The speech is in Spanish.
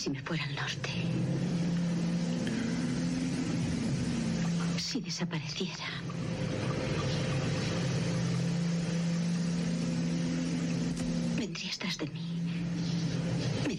si me fuera al norte? Si desapareciera. Vendrías tras de mí.